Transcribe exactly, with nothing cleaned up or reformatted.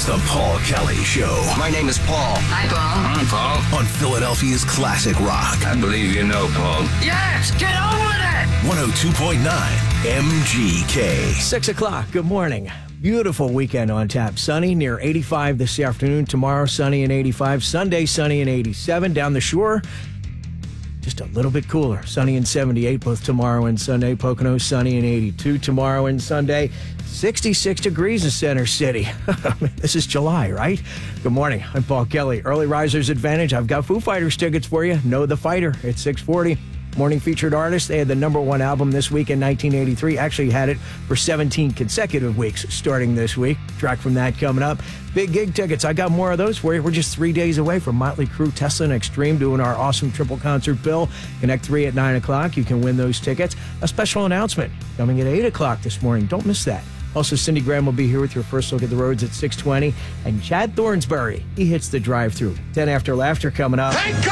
the Paul Kelly Show. My name is Paul. Hi, Paul. I'm Paul. On Philadelphia's classic rock. I believe you know, Paul. Yes, get on with it! one oh two point nine M G K. Six o'clock. Good morning. Beautiful weekend on tap. Sunny, near eighty-five this afternoon. Tomorrow, sunny and eighty-five. Sunday, sunny and eighty-seven. Down the shore, just a little bit cooler. Sunny and seventy-eight both tomorrow and Sunday. Pocono, sunny and eighty-two tomorrow and Sunday. sixty-six degrees in Center City. This is July, right? Good morning. I'm Paul Kelly. Early Risers Advantage. I've got Foo Fighters tickets for you. Know the Fighter at six forty. Morning featured artist. They had the number one album this week in nineteen eighty-three. Actually had it for seventeen consecutive weeks starting this week. Track from that coming up. Big gig tickets. I got more of those for you. We're just three days away from Motley Crue, Tesla, and Extreme doing our awesome triple concert bill. Connect three at nine o'clock. You can win those tickets. A special announcement coming at eight o'clock this morning. Don't miss that. Also, Cindy Graham will be here with your first look at the roads at six twenty. And Chad Thornsberry, he hits the drive-through. ten after laughter coming up.